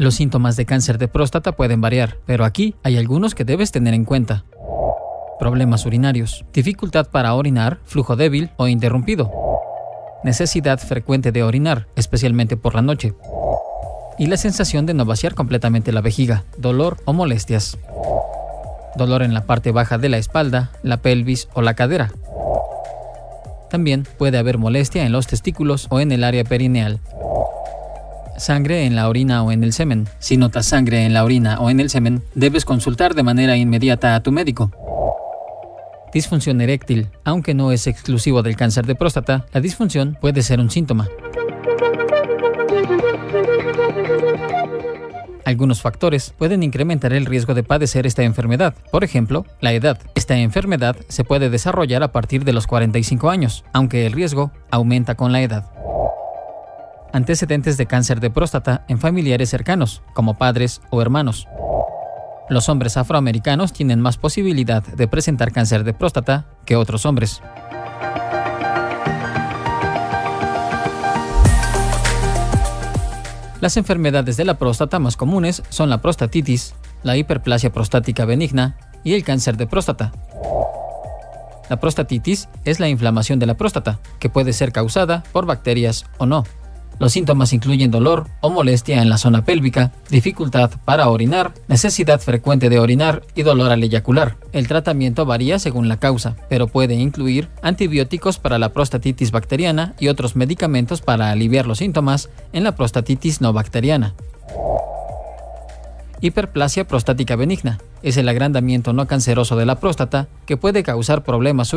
Los síntomas de cáncer de próstata pueden variar, pero aquí hay algunos que debes tener en cuenta. Problemas urinarios, dificultad para orinar, flujo débil o interrumpido, necesidad frecuente de orinar, especialmente por la noche, y la sensación de no vaciar completamente la vejiga, dolor o molestias. Dolor en la parte baja de la espalda, la pelvis o la cadera. También puede haber molestia en los testículos o en el área perineal. Sangre en la orina o en el semen. Si notas sangre en la orina o en el semen, debes consultar de manera inmediata a tu médico. Disfunción eréctil. Aunque no es exclusivo del cáncer de próstata, la disfunción puede ser un síntoma. Algunos factores pueden incrementar el riesgo de padecer esta enfermedad. Por ejemplo, la edad. Esta enfermedad se puede desarrollar a partir de los 45 años, aunque el riesgo aumenta con la edad. Antecedentes de cáncer de próstata en familiares cercanos, como padres o hermanos. Los hombres afroamericanos tienen más posibilidad de presentar cáncer de próstata que otros hombres. Las enfermedades de la próstata más comunes son la prostatitis, la hiperplasia prostática benigna y el cáncer de próstata. La prostatitis es la inflamación de la próstata, que puede ser causada por bacterias o no. Los síntomas incluyen dolor o molestia en la zona pélvica, dificultad para orinar, necesidad frecuente de orinar y dolor al eyacular. El tratamiento varía según la causa, pero puede incluir antibióticos para la prostatitis bacteriana y otros medicamentos para aliviar los síntomas en la prostatitis no bacteriana. Hiperplasia prostática benigna es el agrandamiento no canceroso de la próstata que puede causar problemas